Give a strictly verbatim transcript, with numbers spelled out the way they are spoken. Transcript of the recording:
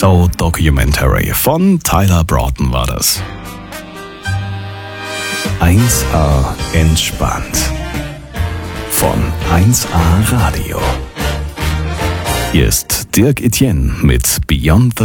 So Documentary von Tyler Broughton war das. eins A entspannt von eins A Radio. Hier ist Dirk Etienne mit Beyond the